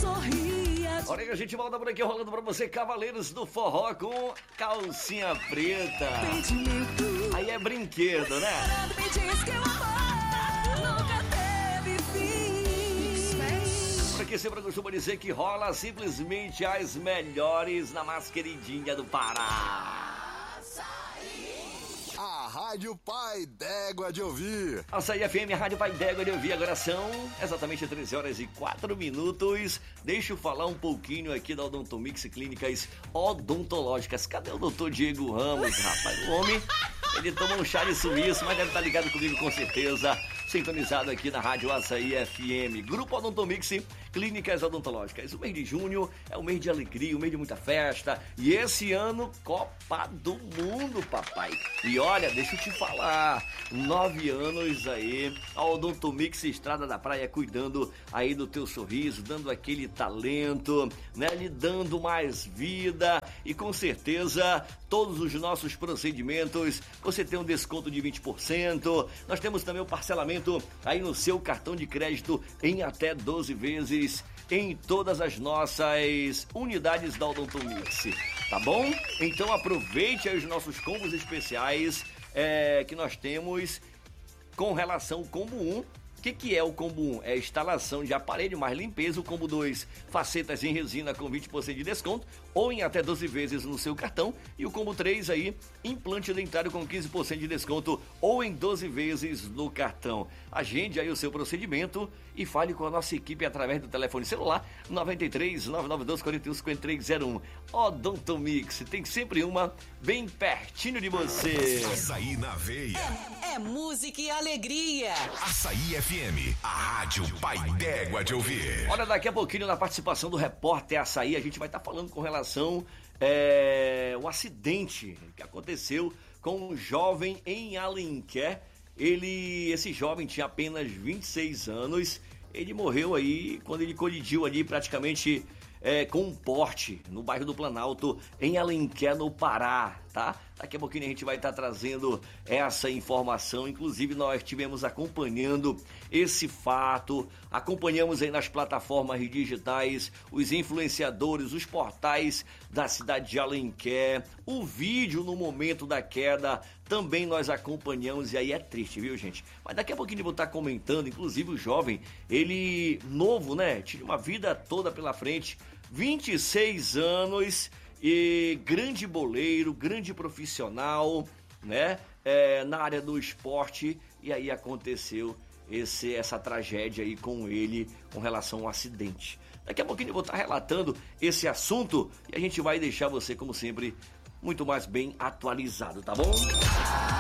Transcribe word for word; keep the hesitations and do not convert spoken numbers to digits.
sorria. Olha que a gente volta por aqui rolando pra você, Cavaleiros do Forró com Calcinha Preta. Aí é brinquedo, né? Me diz que o amor nunca teve fim. Por aqui sempre costuma dizer que rola simplesmente as melhores na mais queridinha do Pará. A Rádio Pai d'Égua de Ouvir. Açaí F M, a Rádio Pai d'Égua de Ouvir. Agora são exatamente treze horas e quatro minutos. Deixa eu falar um pouquinho aqui da Odontomix Clínicas Odontológicas. Cadê o doutor Diego Ramos, rapaz? O homem, ele toma um chá de sumiço, mas deve estar ligado comigo com certeza. Sintonizado aqui na Rádio Açaí F M. Grupo Odontomix Clínicas Odontológicas. O mês de junho é um mês de alegria, um mês de muita festa. E esse ano, Copa do Mundo, papai. E olha, deixa eu te falar, nove anos aí, a Odontomix Estrada da Praia cuidando aí do teu sorriso, dando aquele talento, né, lhe dando mais vida e com certeza todos os nossos procedimentos, você tem um desconto de vinte por cento, nós temos também o parcelamento aí no seu cartão de crédito em até doze vezes em todas as nossas unidades da Odontomix, tá bom? Então aproveite aí os nossos combos especiais é, que nós temos com relação ao combo um. O que, que é o combo um? É instalação de aparelho mais limpeza. O combo dois, facetas em resina com vinte por cento de desconto ou em até doze vezes no seu cartão. E o combo três aí, implante dentário com quinze por cento de desconto ou em doze vezes no cartão. Agende aí o seu procedimento e fale com a nossa equipe através do telefone celular noventa e três, nove nove dois, quarenta e um, cinquenta e três zero um. Odontomix, tem sempre uma bem pertinho de você. Açaí na veia. É, é música e alegria. Açaí F M, a Rádio Pai d'Égua de Ouvir. Olha, daqui a pouquinho na participação do repórter Açaí, a gente vai estar falando com relação é, ao acidente que aconteceu com um jovem em Alenquer. Ele, esse jovem tinha apenas vinte e seis anos, ele morreu aí quando ele colidiu ali praticamente é, com um Porsche no bairro do Planalto, em Alenquer, no Pará, tá? Daqui a pouquinho a gente vai estar trazendo essa informação, inclusive nós estivemos acompanhando esse fato, acompanhamos aí nas plataformas digitais, os influenciadores, os portais da cidade de Alenquer, o vídeo no momento da queda, também nós acompanhamos e aí é triste, viu, gente? Mas daqui a pouquinho eu vou estar comentando, inclusive o jovem, ele novo, né? Tinha uma vida toda pela frente, vinte e seis anos... E grande boleiro, grande profissional, né? É, na área do esporte, e aí aconteceu esse, essa tragédia aí com ele com relação ao acidente. Daqui a pouquinho eu vou estar relatando esse assunto e a gente vai deixar você, como sempre, muito mais bem atualizado, tá bom?